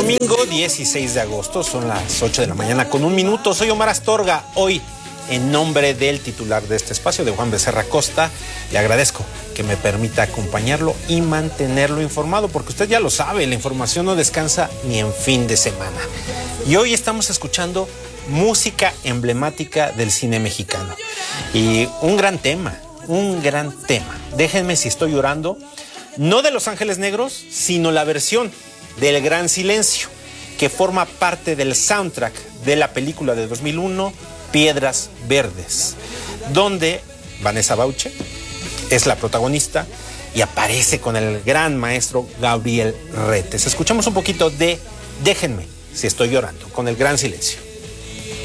Domingo 16 de agosto, son las 8 de la mañana con 1 minuto. Soy Omar Astorga. Hoy, en nombre del titular de este espacio, de Juan Becerra Costa, le agradezco que me permita acompañarlo y mantenerlo informado, porque usted ya lo sabe, la información no descansa ni en fin de semana. Y hoy estamos escuchando música emblemática del cine mexicano. Y un gran tema. Déjenme si estoy llorando, no de Los Ángeles Negros, sino la versión del Gran Silencio, que forma parte del soundtrack de la película de 2001, Piedras Verdes, donde Vanessa Bauche es la protagonista y aparece con el gran maestro Gabriel Retes. Escuchamos un poquito de Déjenme si estoy llorando, con el Gran Silencio.